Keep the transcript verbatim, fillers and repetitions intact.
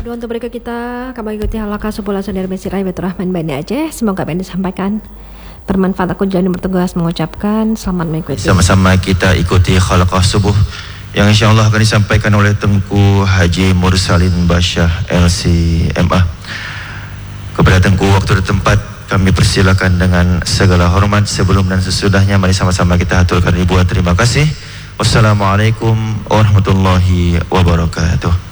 Doa untuk berikut kita, kami ikuti halakah sebulan saudara Mesir Betul Rahman Bani Aceh. Semoga apa yang disampaikan bermanfaat. Aku jadi bertugas mengucapkan selamat mengikuti. Sama-sama kita ikuti halakah subuh yang insyaAllah akan disampaikan oleh Tengku Haji Mursalin Basyah L C M A. Kepada Tengku waktu dan tempat kami persilakan dengan segala hormat. Sebelum dan sesudahnya mari sama-sama kita aturkan ribuan terima kasih. Wassalamualaikum warahmatullahi wabarakatuh.